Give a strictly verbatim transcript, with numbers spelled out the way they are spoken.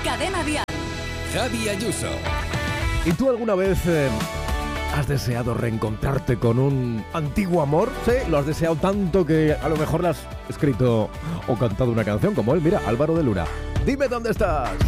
Cadena Dial. Javi Ayuso. ¿Y tú alguna vez eh, has deseado reencontrarte con un antiguo amor? Sí, lo has deseado tanto que a lo mejor le has escrito o cantado una canción como él. Mira, Álvaro de Luna. Dime dónde estás.